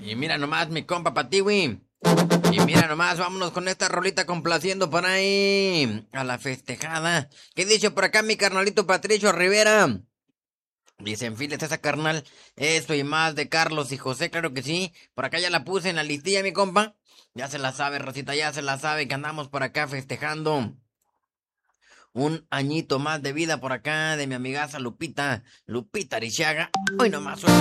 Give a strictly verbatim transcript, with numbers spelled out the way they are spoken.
Y mira nomás, mi compa Patiwi. Y mira nomás, vámonos con esta rolita complaciendo por ahí a la festejada. ¿Qué dice por acá mi carnalito Patricio Rivera? Dice, enfiles esa carnal, esto y más de Carlos y José, claro que sí. Por acá ya la puse en la listilla, mi compa. Ya se la sabe, Rosita, ya se la sabe que andamos por acá festejando un añito más de vida por acá de mi amigaza Lupita, Lupita Arichaga. Hoy nomás suena.